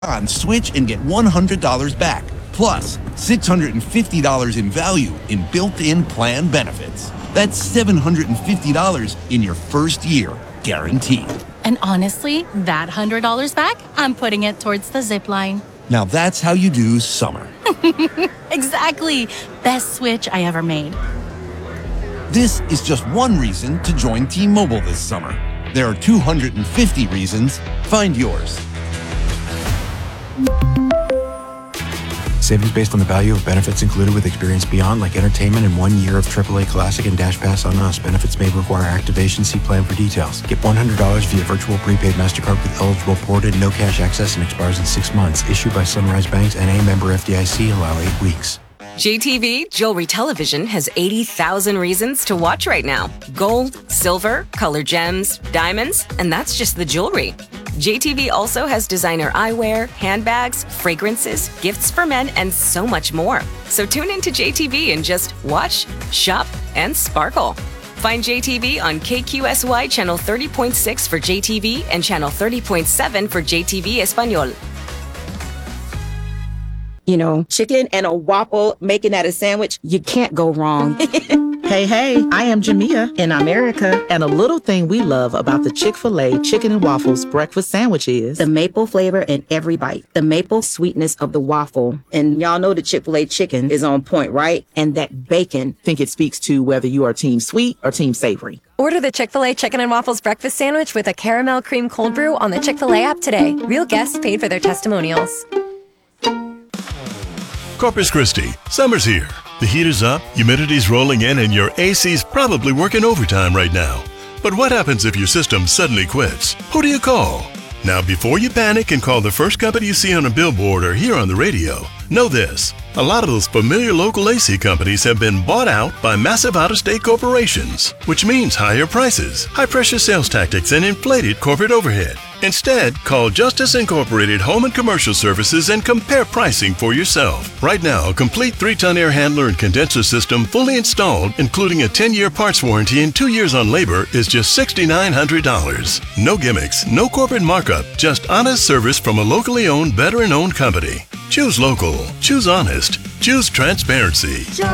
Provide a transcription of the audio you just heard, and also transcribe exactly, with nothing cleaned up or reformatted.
On Switch and get one hundred dollars back, plus six hundred fifty dollars in value in built-in plan benefits. That's seven hundred fifty dollars in your first year, guaranteed. And honestly, that one hundred dollars back, I'm putting it towards the zip line. Now that's how you do summer. Exactly. Best switch I ever made. This is just one reason to join T-Mobile this summer. There are two hundred fifty reasons. Find yours. Savings based on the value of benefits included with Experience Beyond, like entertainment and one year of triple A Classic and Dash Pass on Us. Benefits may require activation. See plan for details. Get one hundred dollars via virtual prepaid MasterCard with eligible ported, no cash access, and expires in six months. Issued by Sunrise Banks, N A member F D I C. Allow eight weeks. J T V Jewelry Television has eighty thousand reasons to watch right now. Gold, silver, color gems, diamonds, and that's just the jewelry. J T V also has designer eyewear, handbags, fragrances, gifts for men, and so much more. So tune into J T V and just watch, shop, and sparkle. Find J T V on K Q S Y Channel thirty point six for J T V and Channel thirty point seven for J T V Espanol. You know, chicken and a waffle, making that a sandwich, you can't go wrong. Hey, hey, I am Jamia in America, and a little thing we love about the Chick-fil-A Chicken and Waffles breakfast sandwich is the maple flavor in every bite, the maple sweetness of the waffle. And y'all know the Chick-fil-A chicken is on point, right? And that bacon. I think it speaks to whether you are team sweet or team savory. Order the Chick-fil-A Chicken and Waffles breakfast sandwich with a caramel cream cold brew on the Chick-fil-A app today. Real guests paid for their testimonials. Corpus Christi, summer's here. The heat is up, humidity's rolling in, and your A C's probably working overtime right now. But what happens if your system suddenly quits? Who do you call? Now, before you panic and call the first company you see on a billboard or hear on the radio, know this. A lot of those familiar local A C companies have been bought out by massive out-of-state corporations, which means higher prices, high-pressure sales tactics, and inflated corporate overhead. Instead, call Justice Incorporated Home and Commercial Services and compare pricing for yourself. Right now, a complete three-ton air handler and condenser system fully installed, including a ten-year parts warranty and two years on labor, is just six thousand nine hundred dollars. No gimmicks, no corporate markup, just honest service from a locally owned, veteran-owned company. Choose local. Choose honest. Choose transparency.